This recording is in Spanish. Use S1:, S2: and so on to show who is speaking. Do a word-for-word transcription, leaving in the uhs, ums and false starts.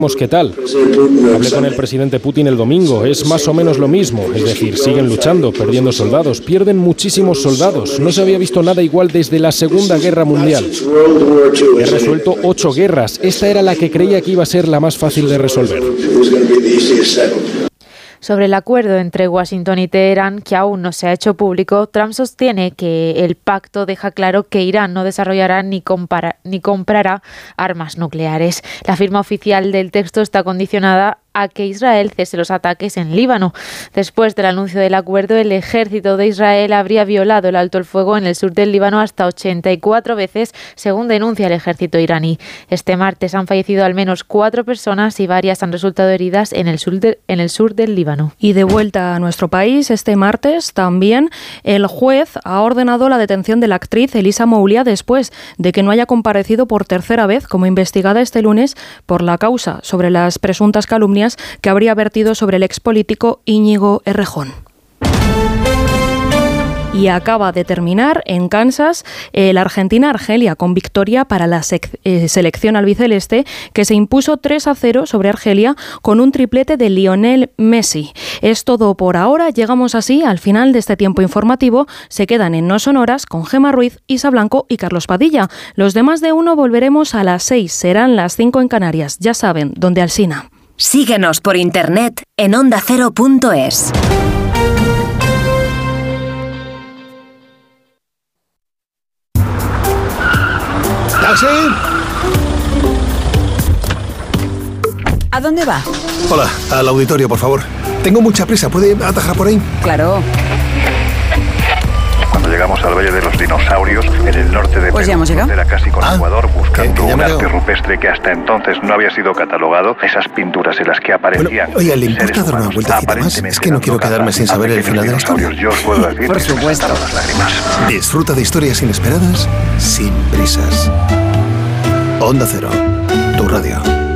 S1: ¿Qué tal? Hablé con el presidente Putin el domingo, es más o menos lo mismo, es decir, siguen luchando, perdiendo soldados, pierden muchísimos soldados, no se había visto nada igual desde la Segunda Guerra Mundial. He resuelto ocho guerras, esta era la que creía que iba a ser la más fácil de resolver.
S2: Sobre el acuerdo entre Washington y Teherán, que aún no se ha hecho público, Trump sostiene que el pacto deja claro que Irán no desarrollará ni, compara, ni comprará armas nucleares. La firma oficial del texto está condicionada a que Israel cese los ataques en Líbano. Después del anuncio del acuerdo, el ejército de Israel habría violado el alto el fuego en el sur del Líbano hasta ochenta y cuatro veces, según denuncia el ejército iraní. Este martes han fallecido al menos cuatro personas y varias han resultado heridas en el sur, de, en el sur del Líbano.
S3: Y de vuelta a nuestro país, este martes también el juez ha ordenado la detención de la actriz Elisa Moulia después de que no haya comparecido por tercera vez como investigada este lunes por la causa sobre las presuntas calumnias que habría vertido sobre el expolítico Íñigo Errejón. Y acaba de terminar en Kansas eh, la Argentina-Argelia con victoria para la sec- eh, selección albiceleste, que se impuso tres a cero sobre Argelia con un triplete de Lionel Messi. Es todo por ahora, llegamos así al final de este tiempo informativo. Se quedan en No Sonoras con Gemma Ruiz, Isa Blanco y Carlos Padilla. Los demás de uno volveremos a las seis, serán las cinco en Canarias, ya saben, donde Alsina.
S4: Síguenos por internet en onda cero punto es.
S5: ¡Taxi!
S6: ¿A dónde va?
S5: Hola, al auditorio, por favor. Tengo mucha prisa, ¿puede atajar por ahí?
S6: Claro.
S7: Cuando llegamos al Valle de los Dinosaurios, en el norte de
S6: Pues ya hemos llegado.
S7: Era casi con
S5: Ah,
S7: Ecuador, buscando
S5: que- que ya
S7: un
S5: me
S7: arte
S5: veo.
S7: rupestre que hasta entonces no había sido catalogado. Esas pinturas en las que aparecían.
S5: Bueno, oiga, ¿le importa
S7: seres
S5: dar una
S7: humanos
S5: vueltecita más?
S7: aparentemente
S5: Es que no quiero
S7: dando
S5: quedarme
S7: caza
S5: sin saber
S7: a
S5: el final de la
S7: pequeños
S5: historia.
S7: dinosaurios. Yo os puedo decir
S6: Por
S7: que se me
S6: supuesto.
S7: saltaron las lágrimas.
S5: Disfruta de historias inesperadas sin prisas. Onda Cero, tu radio.